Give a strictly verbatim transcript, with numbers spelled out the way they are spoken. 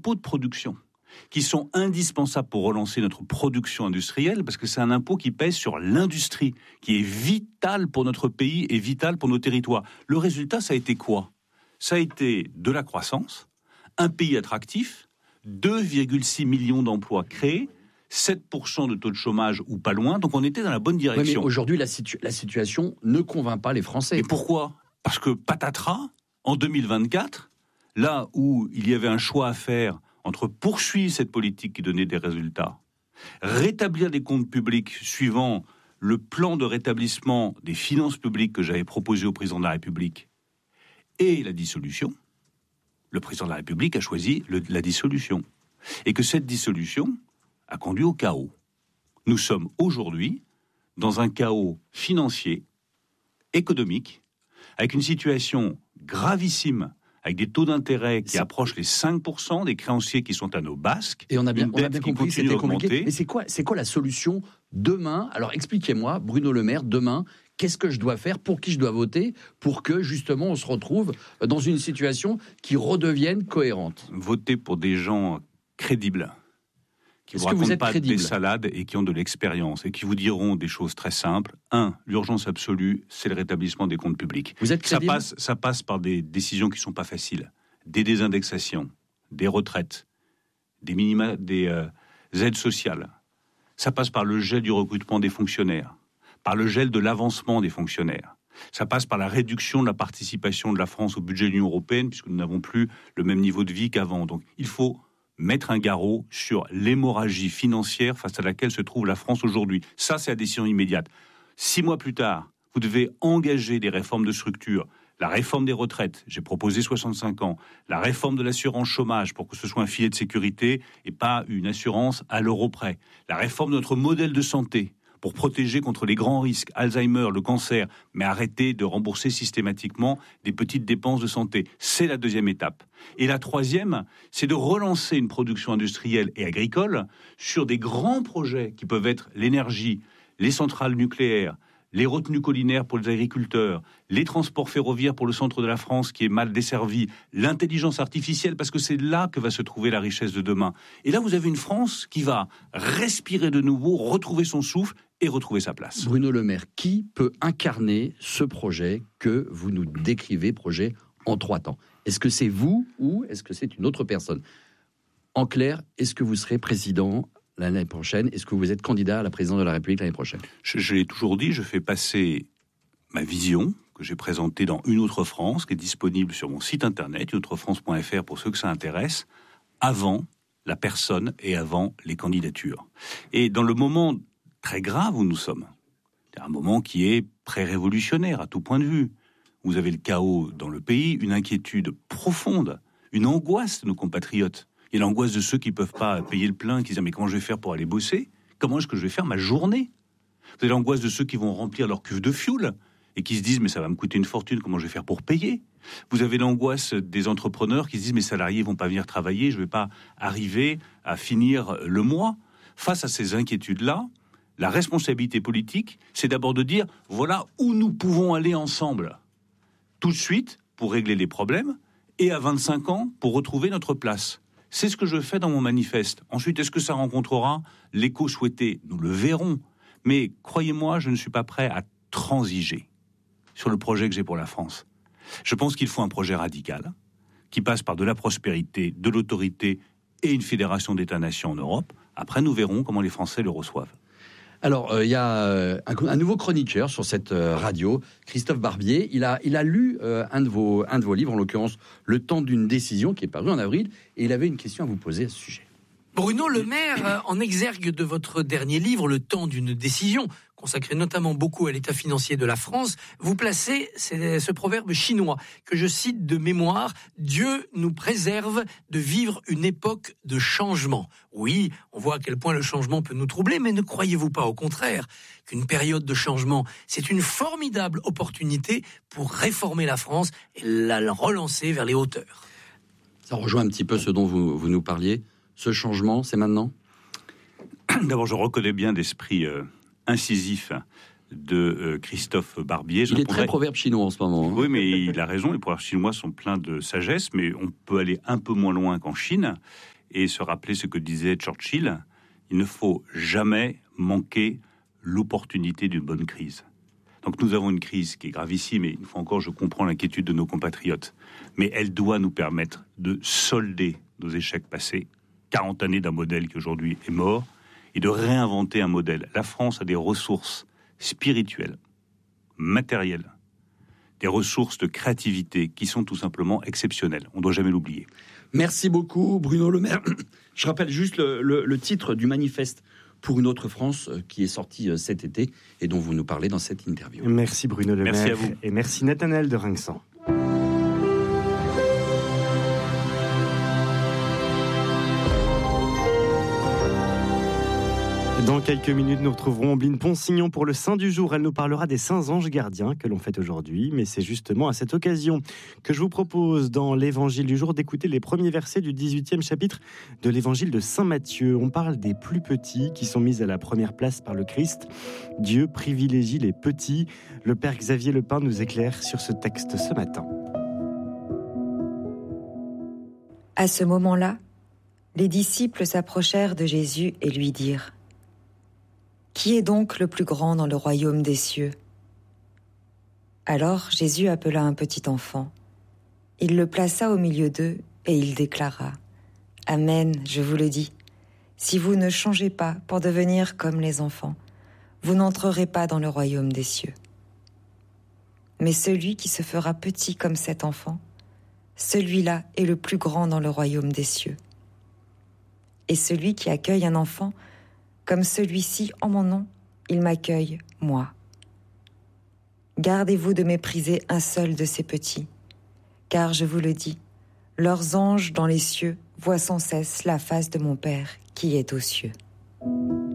impôts de production qui sont indispensables pour relancer notre production industrielle, parce que c'est un impôt qui pèse sur l'industrie, qui est vital pour notre pays et vital pour nos territoires. Le résultat, ça a été quoi ? Ça a été de la croissance, un pays attractif, deux virgule six millions d'emplois créés, sept pour cent de taux de chômage ou pas loin, donc on était dans la bonne direction. Oui, mais aujourd'hui, la, situ- la situation ne convainc pas les Français. Et pourquoi ? Parce que patatras, en deux mille vingt-quatre, là où il y avait un choix à faire entre poursuivre cette politique qui donnait des résultats, rétablir des comptes publics suivant le plan de rétablissement des finances publiques que j'avais proposé au président de la République, et la dissolution, le président de la République a choisi le, la dissolution. Et que cette dissolution a conduit au chaos. Nous sommes aujourd'hui dans un chaos financier, économique, avec une situation gravissime, avec des taux d'intérêt qui c'est... approchent les cinq pour cent, des créanciers qui sont à nos basques. Et on a bien, on a bien compris que c'était compliqué. Mais c'est quoi, c'est quoi la solution demain ? Alors expliquez-moi, Bruno Le Maire, demain, qu'est-ce que je dois faire ? Pour qui je dois voter ? Pour que justement on se retrouve dans une situation qui redevienne cohérente. Voter pour des gens crédibles, qui ne vous racontent pas crédible. Des salades et qui ont de l'expérience et qui vous diront des choses très simples. Un, l'urgence absolue, c'est le rétablissement des comptes publics. Vous êtes crédible ? Ça passe, ça passe par des décisions qui ne sont pas faciles. Des désindexations, des retraites, des minima, des euh, aides sociales. Ça passe par le gel du recrutement des fonctionnaires, par le gel de l'avancement des fonctionnaires. Ça passe par la réduction de la participation de la France au budget de l'Union européenne, puisque nous n'avons plus le même niveau de vie qu'avant. Donc il faut mettre un garrot sur l'hémorragie financière face à laquelle se trouve la France aujourd'hui. Ça, c'est la décision immédiate. Six mois plus tard, vous devez engager des réformes de structure. La réforme des retraites, j'ai proposé soixante-cinq ans. La réforme de l'assurance chômage pour que ce soit un filet de sécurité et pas une assurance à l'euro près. La réforme de notre modèle de santé pour protéger contre les grands risques, Alzheimer, le cancer, mais arrêter de rembourser systématiquement des petites dépenses de santé. C'est la deuxième étape. Et la troisième, c'est de relancer une production industrielle et agricole sur des grands projets qui peuvent être l'énergie, les centrales nucléaires, les retenues collinaires pour les agriculteurs, les transports ferroviaires pour le centre de la France qui est mal desservi, l'intelligence artificielle, parce que c'est là que va se trouver la richesse de demain. Et là, vous avez une France qui va respirer de nouveau, retrouver son souffle et retrouver sa place. Bruno Le Maire, qui peut incarner ce projet que vous nous décrivez, projet en trois temps ? Est-ce que c'est vous ou est-ce que c'est une autre personne ? En clair, est-ce que vous serez président l'année prochaine ? Est-ce que vous êtes candidat à la présidence de la République l'année prochaine ? Je, je l'ai toujours dit, je fais passer ma vision que j'ai présentée dans Une autre France, qui est disponible sur mon site internet, une autre france point f r pour ceux que ça intéresse, avant la personne et avant les candidatures. Et dans le moment très grave où nous sommes, c'est un moment qui est pré-révolutionnaire à tout point de vue. Vous avez le chaos dans le pays, une inquiétude profonde, une angoisse de nos compatriotes. Il y a l'angoisse de ceux qui ne peuvent pas payer le plein, qui disent « mais comment je vais faire pour aller bosser ? Comment est-ce que je vais faire ma journée ?» Vous avez l'angoisse de ceux qui vont remplir leur cuve de fioul et qui se disent « mais ça va me coûter une fortune, comment je vais faire pour payer ?» Vous avez l'angoisse des entrepreneurs qui se disent « mes salariés ne vont pas venir travailler, je ne vais pas arriver à finir le mois ». Face à ces inquiétudes-là, la responsabilité politique, c'est d'abord de dire « voilà où nous pouvons aller ensemble ». Tout de suite, pour régler les problèmes, et à vingt-cinq ans, pour retrouver notre place. C'est ce que je fais dans mon manifeste. Ensuite, est-ce que ça rencontrera l'écho souhaité ? Nous le verrons. Mais croyez-moi, je ne suis pas prêt à transiger sur le projet que j'ai pour la France. Je pense qu'il faut un projet radical, qui passe par de la prospérité, de l'autorité et une fédération d'États-nations en Europe. Après, nous verrons comment les Français le reçoivent. Alors, il euh, y a euh, un, un nouveau chroniqueur sur cette euh, radio, Christophe Barbier. Il a, il a lu euh, un, de vos, un de vos livres, en l'occurrence Le temps d'une décision, qui est paru en avril, et il avait une question à vous poser à ce sujet. Bruno Le Maire, en exergue de votre dernier livre, Le temps d'une décision, consacré notamment beaucoup à l'état financier de la France, vous placez ce proverbe chinois que je cite de mémoire: « Dieu nous préserve de vivre une époque de changement ». Oui, on voit à quel point le changement peut nous troubler, mais ne croyez-vous pas au contraire qu'une période de changement, c'est une formidable opportunité pour réformer la France et la relancer vers les hauteurs ? Ça rejoint un petit peu ce dont vous, vous nous parliez. Ce changement, c'est maintenant ? D'abord, je reconnais bien l'esprit euh, incisif de euh, Christophe Barbier. Je il est pourrais... très proverbe chinois en ce moment. Hein. Oui, mais il a raison. Les proverbes chinois sont pleins de sagesse, mais on peut aller un peu moins loin qu'en Chine. et se rappeler ce que disait Churchill, il ne faut jamais manquer l'opportunité d'une bonne crise. Donc nous avons une crise qui est gravissime, et une fois encore, je comprends l'inquiétude de nos compatriotes, mais elle doit nous permettre de solder nos échecs passés, quarante années d'un modèle qui aujourd'hui est mort, et de réinventer un modèle. La France a des ressources spirituelles, matérielles, des ressources de créativité qui sont tout simplement exceptionnelles. On ne doit jamais l'oublier. Merci beaucoup, Bruno Le Maire. Je rappelle juste le, le, le titre du manifeste pour une autre France qui est sorti cet été et dont vous nous parlez dans cette interview. Merci Bruno Le Maire. Merci à vous. Et merci Nathanaël de Rinxan. Dans quelques minutes, nous retrouverons Ombline Ponsignon pour le Saint du jour. Elle nous parlera des saints anges gardiens que l'on fête aujourd'hui. Mais c'est justement à cette occasion que je vous propose, dans l'évangile du jour, d'écouter les premiers versets du dix-huitième chapitre de l'évangile de Saint Matthieu. On parle des plus petits qui sont mis à la première place par le Christ. Dieu privilégie les petits. Le Père Xavier Lepin nous éclaire sur ce texte ce matin. À ce moment-là, les disciples s'approchèrent de Jésus et lui dirent : Qui est donc le plus grand dans le royaume des cieux ? Alors Jésus appela un petit enfant. Il le plaça au milieu d'eux et il déclara : Amen, je vous le dis, si vous ne changez pas pour devenir comme les enfants, vous n'entrerez pas dans le royaume des cieux. Mais celui qui se fera petit comme cet enfant, celui-là est le plus grand dans le royaume des cieux. Et celui qui accueille un enfant comme celui-ci en mon nom, il m'accueille, moi. Gardez-vous de mépriser un seul de ces petits, car je vous le dis, leurs anges dans les cieux voient sans cesse la face de mon Père qui est aux cieux.